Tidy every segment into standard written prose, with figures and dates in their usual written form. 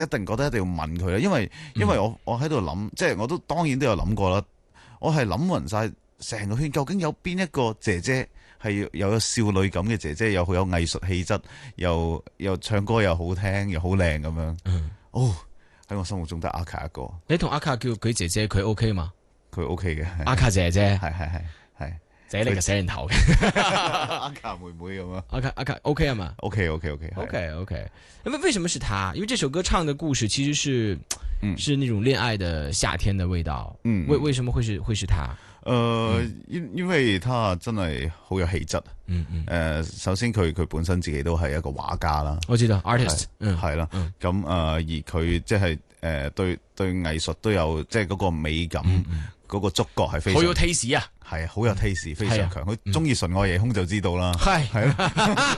一定覺得一定要問佢啦，因為我喺度諗，即係我都當然都有諗過啦，我係諗勻晒成個圈，究竟有邊一個姐姐係有少女感嘅姐姐，又好有藝術氣質，又唱歌又好聽又好靚咁樣。喺我心目中得阿卡一個。 你同阿卡叫佢姐姐，佢 OK 嘛？ 佢 OK 嘅。 阿卡姐姐係。 姐嚟嘅死人頭嘅。 阿卡妹妹咁啊。 阿卡 OK 啊嘛 ？OK。 為什麼是他？因為這首歌唱的故事其實是那種戀愛的夏天的味道。為什麼會是他？ 因為他真係好有氣質。首先佢本身自己都係一個畫家啦。 我知道 artist。 係啦。咁而佢即係對藝術都有即係嗰個美感，嗰個觸覺係非常好有 taste 啊。 係好有 taste，非常強。佢中意純愛夜空就知道啦。係啦。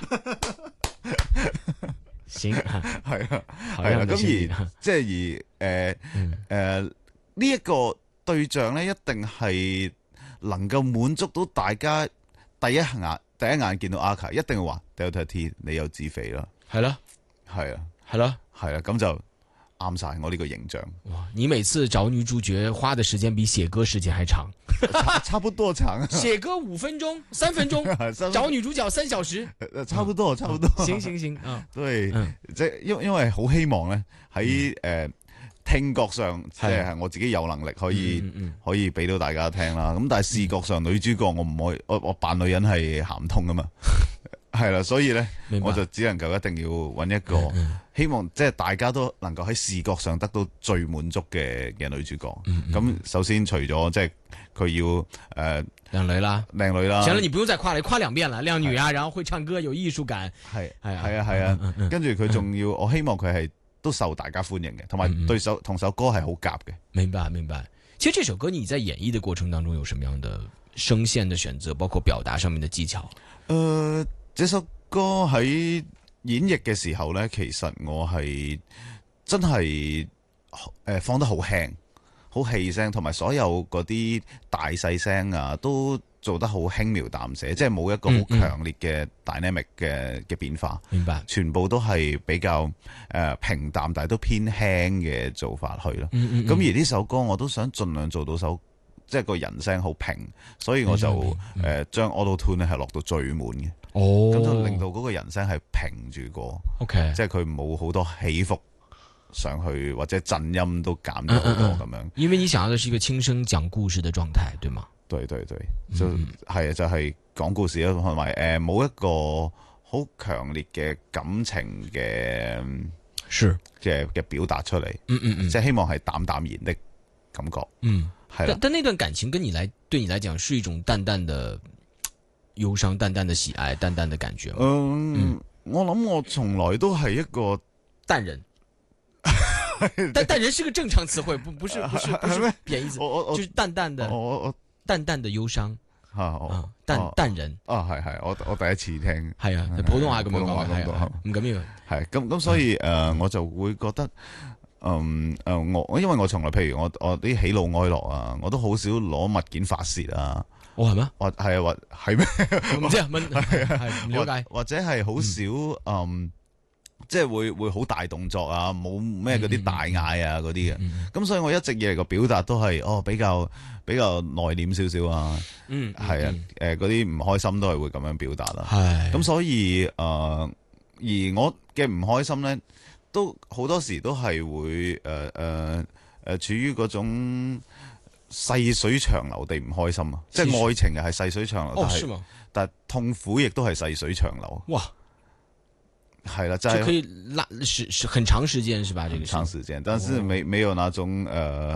行。 係啊。咁而即係呢一個對象咧，一定係能夠滿足到大家第一眼見到阿卡，一定會話 Delta T 你有自肥啦。係啦。咁就啱晒我呢個形象。哇！ 你每次找女主角花的時間比寫歌時間還長。 差不多長。 寫歌5分鐘、3分鐘，找女主角3小時。 差不多。 行。 對，即係因為好希望咧喺聽覺上，即係我自己有能力可以俾到大家聽啦。咁但係視覺上，女主角我唔可以，我扮女人係行唔通噶嘛。係啦，所以咧我就只能夠一定要揾一個希望，即係大家都能夠喺視覺上得到最滿足嘅女主角。咁首先除咗即係佢要靚女啦。行了，你不用再誇了，誇2遍了。靚女啊，然後會唱歌，有藝術感。係啊。跟住佢仲要，我希望佢係都受大家歡迎嘅，同埋同首歌係好夾嘅。 明白。其實這首歌你在演繹的過程當中有什麼樣的聲線的選擇，包括表達上面的技巧？ 這首歌喺演繹嘅時候呢，其實我係真係放得好輕，好氣聲，同埋所有嗰啲大細聲啊，都做得好輕描淡寫，即係冇一個好強烈嘅 dynamic 嘅變化。 明白， 全部都係比較平淡，但係都偏輕嘅做法去咯。咁而呢首歌我都想盡量做到即係個人聲好平，所以我就將 auto tune 咧係落到最滿嘅。咁就令到嗰個人聲係平住過。即係佢冇好多起伏上去，或者震音都減咗好多咁樣。 因為你想要嘅是一個輕聲講故事嘅狀態，對嗎？ 對，就係講故事啦，同埋冇一個好強烈嘅感情嘅表達出嚟。即係希望係淡淡然的感覺。 但那段感情對你來講是一種淡淡的憂傷、淡淡的喜愛、淡淡的感覺嗎？ 我諗我從來都係一個淡人。淡人是個正常詞彙，不是貶義詞，就是淡淡的憂傷。淡人。 係我第一次聽。 係啊，普通話咁樣講，唔緊要。 係咁所以我就會覺得。因為我從來譬如我啲喜怒哀樂啊，我都好少攞物件發泄啊。 係咩？ 係咩？ 唔知啊，係唔了解。 或者係好少即係會好大動作啊，冇咩嗰啲大嗌啊嗰啲嘅。咁所以我一直以嚟個表達都係比較內斂少少啊。係啊，嗰啲唔開心都係會咁樣表達啦。係。咁所以而我嘅唔開心咧，都好多時都係會處於嗰種細水長流地唔開心啊！即係愛情又係細水長流，但係痛苦亦都係細水長流。哇！係啦，就係可以拉很長時間，是吧？這個長時間，但是沒有那種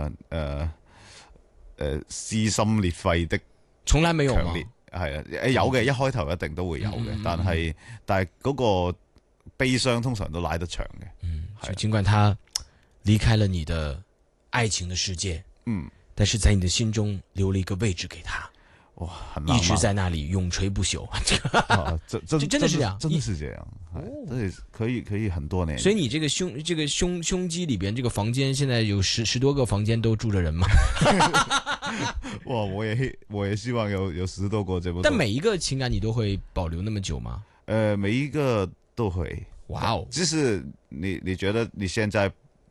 撕心裂肺的， 從來沒有強烈。係啊，有嘅，一開頭一定都會有嘅，但係嗰個悲傷通常都拉得長嘅。 儘管他離開了你的愛情的世界，但是在你的心中留了一個位置給他。 哇， 一直在那裡永垂不朽。真的是這樣， 真的是這樣，可以很多年。 所以你這個胸肌裏邊這個房間，現在有十多個房間都住着人嗎？ 哇，我也希望有10多個這麼多。 但每一個情感你都會保留那麼久嗎？ 每一個都會。 哇哦！ 即是你覺得你現在